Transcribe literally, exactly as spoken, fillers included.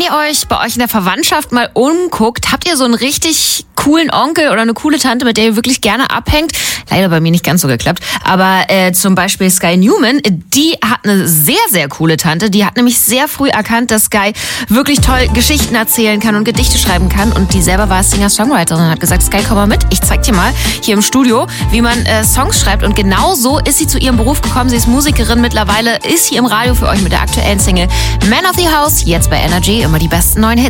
ihr euch bei euch in der Verwandtschaft mal umguckt, habt ihr so einen richtig coolen Onkel oder eine coole Tante, mit der ihr wirklich gerne abhängt? Leider bei mir nicht ganz so geklappt. Aber äh, zum Beispiel Sky Newman, die hat eine sehr, sehr coole Tante. Die hat nämlich sehr früh erkannt, dass Sky wirklich toll Geschichten erzählen kann und Gedichte schreiben kann. Und die selber war Singer-Songwriterin und hat gesagt, Sky, komm mal mit, ich zeig dir mal hier im Studio, wie man äh, Songs schreibt. Und genau so ist sie zu ihrem Beruf gekommen. Sie ist Musikerin mittlerweile, ist hier im Radio für euch mit der aktuellen Single Man of the House, jetzt bei Energy, immer die besten neuen Hits.